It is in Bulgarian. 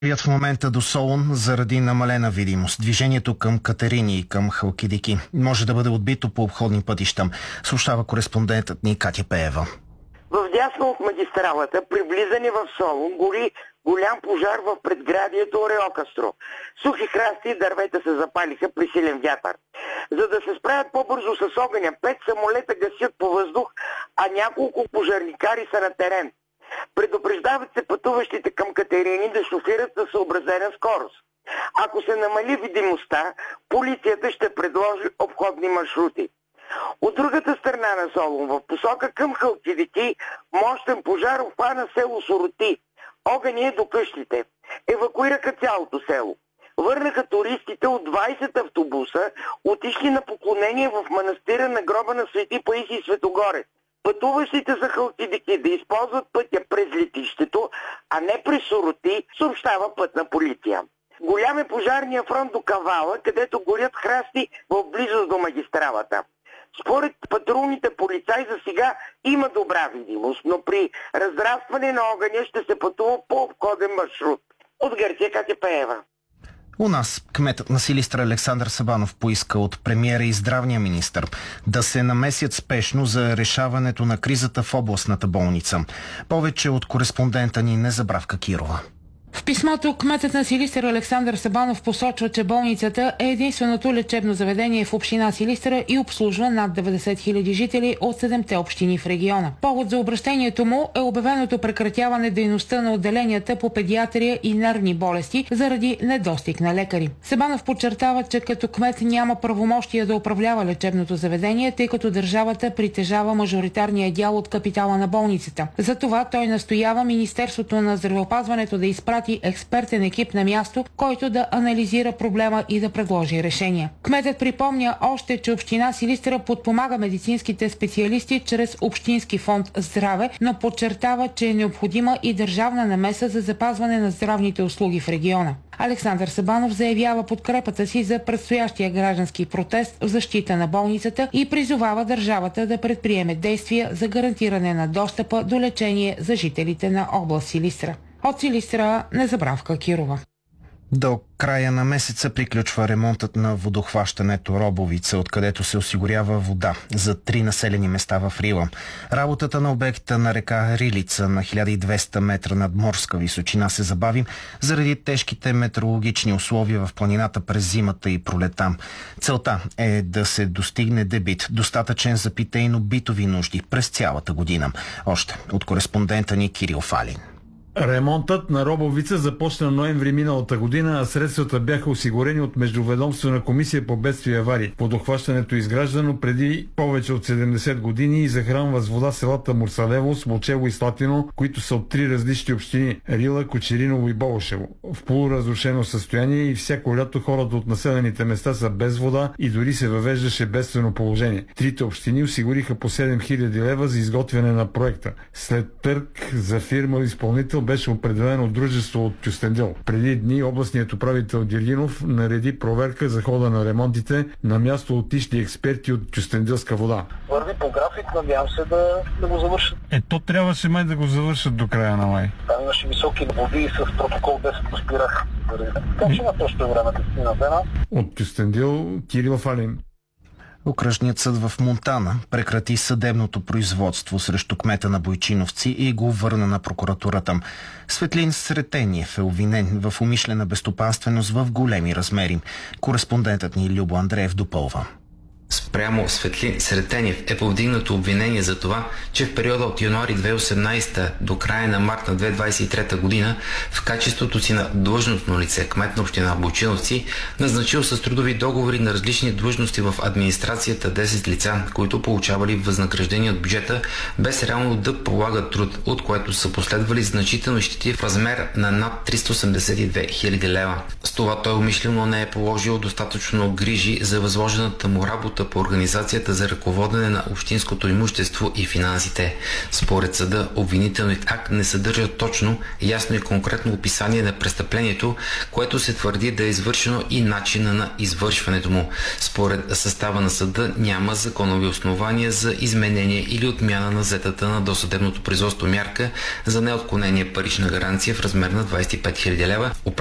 В момента до Солун заради намалена видимост. Движението към Катерини и към Халкидики може да бъде отбито по обходни пътища, съобщава кореспондентът ни Катя Пеева. Вдясно от магистралата, при влизане в Солун, гори голям пожар в предградието Ореокастро. Сухи храсти и дървета се запалиха при силен вятър. За да се справят по-бързо с огъня, 5 самолета гасят по въздух, а няколко пожарникари са на терен. Предупреждават се пътуващите към Катерини да шофират със съобразена скорост. Ако се намали видимостта, полицията ще предложи обходни маршрути. От другата страна на Солун, в посока към Халкидики, мощен пожар обхвана село Сороти. Огъня е до къщите. Евакуираха цялото село. Върнаха туристите от 20 автобуса, отишли на поклонение в манастира на гроба на Свети Паисий Светогорец. Пътуващите за Халкидики да използват пътя през летището, а не през Сороти, съобщава пътна полиция. Голям е пожарния фронт до Кавала, където горят храсти в близост до магистралата. Според патрулните полицаи за сега има добра видимост, но при разрастване на огъня ще се пътува по обходен маршрут. От Гърция, Катя Пеева. У нас кметът на Силистра Александър Сабанов поиска от премиера и здравния министър да се намесят спешно за решаването на кризата в областната болница. Повече от кореспондента ни Незабравка Кирова. В писмото кметът на Силистра Александър Сабанов посочва, че болницата е единственото лечебно заведение в община Силистра и обслужва над 90 000 жители от 7-те общини в региона. Повод за обращението му е обявеното прекратяване дейността на отделенията по педиатрия и нервни болести заради недостиг на лекари. Сабанов подчертава, че като кмет няма правомощия да управлява лечебното заведение, тъй като държавата притежава мажоритарния дял от капитала на болницата. Затова той настоява Министерството на здравеопазването да изпрати експертен екип на място, който да анализира проблема и да предложи решения. Кметът припомня още, че община Силистра подпомага медицинските специалисти чрез Общински фонд здраве, но подчертава, че е необходима и държавна намеса за запазване на здравните услуги в региона. Александър Сабанов заявява подкрепата си за предстоящия граждански протест в защита на болницата и призовава държавата да предприеме действия за гарантиране на достъпа до лечение за жителите на област Силистра. От Силистра Незабравка Кирова. До края на месеца приключва ремонтът на водохващането Робовица, откъдето се осигурява вода за 3 населени места в Рила. Работата на обекта на река Рилица на 1200 метра над морска височина се забави заради тежките метеорологични условия в планината през зимата и пролета. Целта е да се достигне дебит, достатъчен за питейно-битови нужди през цялата година. Още от кореспондента ни Кирил Фалин. Ремонтът на Робовица започна ноември миналата година, а средствата бяха осигурени от Междуведомствена комисия по бедствия и аварии. Водохващането е изграждано преди повече от 70 години и захранва с вода селата Мурсалево, Смолчево и Слатино, които са от 3 различни общини – Рила, Кочериново и Болошево. В полуразрушено състояние и всяко лято хората от населените места са без вода и дори се въвеждаше бедствено положение. Трите общини осигуриха по 7000 лева за изготвяне на проекта. След търг за фирма изпълнител беше определено дружество от Кюстендил. Преди дни областният управител Диргинов нареди проверка за хода на ремонтите. На място отишли експерти от Кюстендилска вода. Върви по график, надявам се да го завършат. То трябваше май да го завършат до края на май. Там имаше високи води и с протокол 10 поспирах. Така че има точно време на дена. От Кюстендил Кирил Фалин. Окръжният съд в Монтана прекрати съдебното производство срещу кмета на Бойчиновци и го върна на прокуратурата. Светлин Сретениев е обвинен в умишлена безстопанственост в големи размери. Кореспондентът ни Любо Андреев допълва. Спрямо Светлин Сретениев е повдигнато обвинение за това, че в периода от януари 2018 до края на март на 2023 година в качеството си на длъжностно лице кмет на община Бойчиновци назначил с трудови договори на различни длъжности в администрацията 10 лица, които получавали възнаграждение от бюджета без реално да полагат труд, от което са последвали значителни щети в размер на над 382 000 лева. С това той умишлено не е положил достатъчно грижи за възложената му работа работа по организацията за ръководене на общинското имущество и финансите. Според съда, обвинителният акт не съдържа точно, ясно и конкретно описание на престъплението, което се твърди да е извършено и начина на извършването му. Според състава на съда няма законови основания за изменение или отмяна на взетата на досъдебното производство мярка за неотклонение парична гаранция в размер на 25 000 лева.